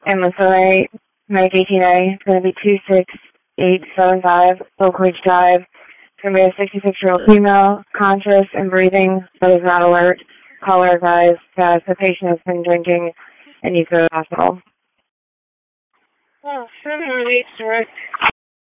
Ambulance delay, Medic 18A, it's going to be 26875, Oak Ridge Drive. It's going to be a 66-year-old female, conscious and breathing, but is not alert. Caller advised that the patient has been drinking and needs to go to the hospital. Oh, 718, direct.